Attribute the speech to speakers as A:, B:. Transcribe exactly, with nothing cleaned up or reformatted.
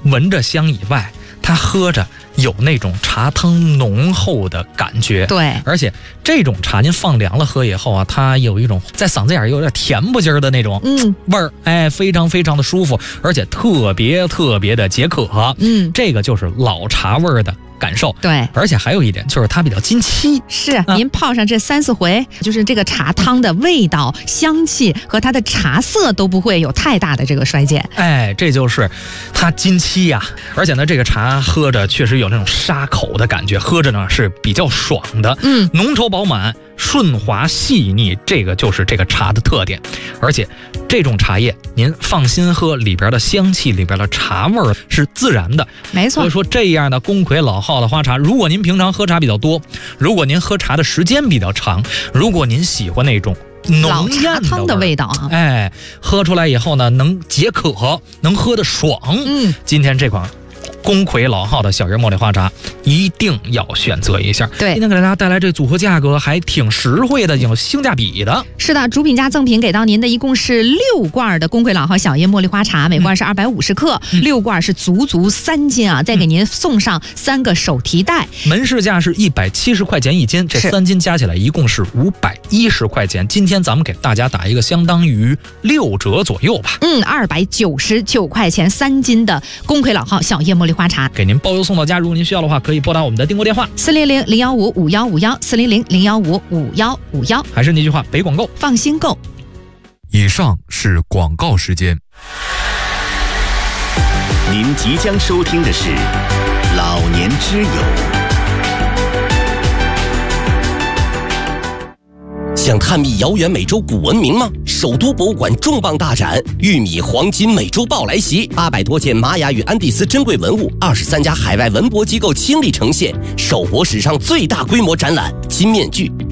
A: 闻着香以外，它喝着有那种茶汤浓厚的感觉。
B: 对，
A: 而且这种茶您放凉了喝以后啊，它有一种在嗓子眼有点甜不劲儿的那种
B: 嗯
A: 味儿，哎，非常非常的舒服，而且特别特别的解渴。
B: 嗯，
A: 这个就是老茶味儿的感受。
B: 对，
A: 而且还有一点就是它比较经期。
B: 是、啊、您泡上这三四回，就是这个茶汤的味道、香气和它的茶色都不会有太大的这个衰减。
A: 哎，这就是它经期呀、啊。而且呢，这个茶喝着确实有那种沙口的感觉，喝着呢是比较爽的，
B: 嗯，
A: 浓稠饱满、顺滑细腻，这个就是这个茶的特点。而且这种茶叶您放心喝，里边的香气、里边的茶味是自然的。
B: 没错。
A: 所以说这样的宫魁老号的花茶，如果您平常喝茶比较多，如果您喝茶的时间比较长，如果您喜欢那种浓艳
B: 老茶汤的味道啊，
A: 哎，喝出来以后呢，能解渴，能喝得爽。
B: 嗯，
A: 今天这款宫魁老号的小叶茉莉花茶一定要选择一下。
B: 对，
A: 今天给大家带来这组合价格还挺实惠的，有性价比的。
B: 是的，主品加赠品给到您的一共是六罐的宫魁老号小叶茉莉花茶，每罐是二百五十克、嗯，六罐是足足三斤啊！再给您送上三个手提袋，
A: 嗯、门市价是一百七十块钱一斤，这三斤加起来一共是五百一十块钱。今天咱们给大家打一个相当于六折左右吧。
B: 嗯，二百九十九块钱三斤的宫魁老号小叶茉莉花茶，
A: 给您包邮送到家。如果您需要的话，可以拨打我们的订购电话
B: 四零零零幺五五幺五幺四零零零幺五五幺五幺。
A: 还是那句话，北广购，
B: 放心购。
C: 以上是广告时间。
D: 您即将收听的是《老年之友》。
E: 想探秘遥远美洲古文明吗？首都博物馆重磅大展“玉米黄金美洲豹”来袭，八百多件玛雅与安第斯珍贵文物，二十三家海外文博机构倾力呈现，首博史上最大规模展览，金面具、